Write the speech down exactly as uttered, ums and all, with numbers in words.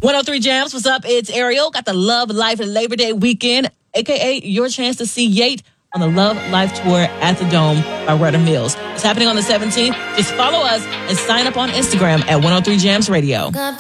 one oh three Jams, what's up? It's Ariel. Got the Love Life Labor Day weekend, a k a your chance to see Yate on the Love Life Tour at the Dome by Rudder Mills. It's happening on the seventeenth. Just follow us and sign up on Instagram at one oh three Jams Radio.